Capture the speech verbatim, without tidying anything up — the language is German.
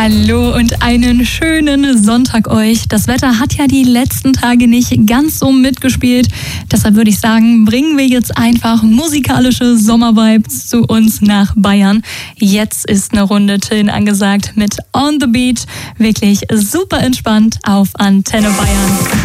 Hallo und einen schönen Sonntag euch. Das Wetter hat ja die letzten Tage nicht ganz so mitgespielt. Deshalb würde ich sagen, bringen wir jetzt einfach musikalische Sommervibes zu uns nach Bayern. Jetzt ist eine Runde Chillen angesagt mit On the Beach. Wirklich super entspannt auf Antenne Bayern.